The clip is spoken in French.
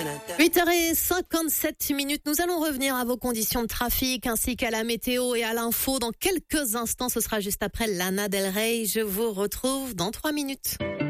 8h57, nous allons revenir à vos conditions de trafic ainsi qu'à la météo et à l'info. Dans quelques instants, ce sera juste après Lana Del Rey. Je vous retrouve dans 3 minutes.